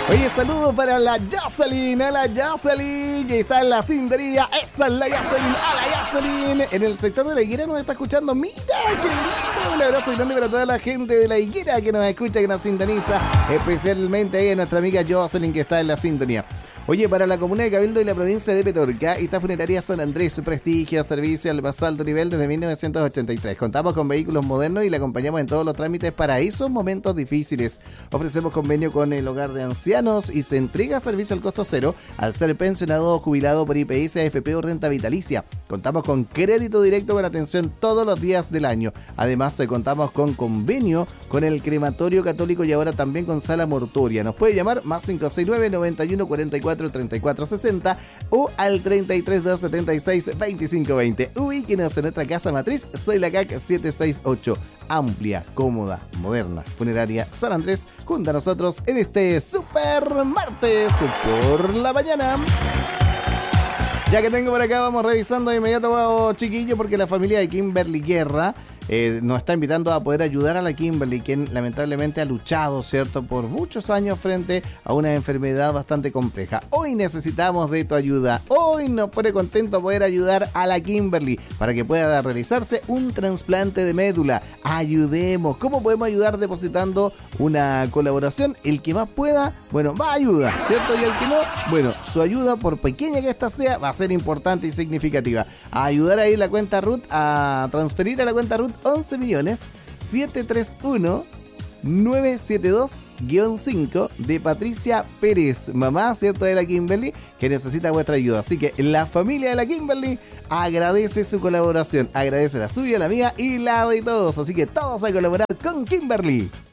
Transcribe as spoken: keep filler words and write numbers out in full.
Oye, saludos para la Jocelyn, a la Jocelyn, que está en la cindería. Esa es la Jocelyn, a la Jocelyn. En el sector de la Higuera nos está escuchando. Mira, qué lindo. Un abrazo grande para toda la gente de la Higuera que nos escucha, que nos sintoniza. Especialmente ahí a nuestra amiga Jocelyn, que está en la sintonía. Oye, para la comuna de Cabildo y la provincia de Petorca, esta funeraria San Andrés, su prestigio, servicio al más alto nivel desde mil novecientos ochenta y tres. Contamos con vehículos modernos y le acompañamos en todos los trámites para esos momentos difíciles. Ofrecemos convenio con el hogar de ancianos y se entrega servicio al costo cero al ser pensionado o jubilado por I P S, A F P o renta vitalicia. Contamos con crédito directo con atención todos los días del año. Además, eh, contamos con convenio con el crematorio católico y ahora también con sala mortuoria. Nos puede llamar más cinco seis nueve, noventa y uno, cuarenta y cuatro, treinta y cuatro sesenta o al treinta y tres, doscientos setenta y seis, veinticinco veinte. Ubíquenos en nuestra casa matriz, soy la C A C setecientos sesenta y ocho. Amplia, cómoda, moderna, funeraria San Andrés, junto a nosotros en este super martes por la mañana. Ya que tengo por acá, vamos revisando de inmediato, chiquillo, porque la familia de Kimberly Guerra eh, nos está invitando a poder ayudar a la Kimberly, quien lamentablemente ha luchado, ¿cierto?, por muchos años frente a una enfermedad bastante compleja. Hoy necesitamos de tu ayuda. Hoy nos pone contento poder ayudar a la Kimberly para que pueda realizarse un trasplante de médula. Ayudemos. ¿Cómo podemos ayudar? Depositando una colaboración. El que más pueda, bueno, va a ayudar, ¿cierto? Y el que no, bueno, su ayuda, por pequeña que esta sea, va a ser importante y significativa. A ayudar ahí la cuenta R U T, a transferir a la cuenta R U T once millones setecientos treinta y uno mil novecientos setenta y dos guión cinco de Patricia Pérez, mamá, ¿cierto?, de la Kimberly, que necesita vuestra ayuda. Así que la familia de la Kimberly agradece su colaboración, agradece la suya, la mía y la de todos. Así que todos a colaborar con Kimberly.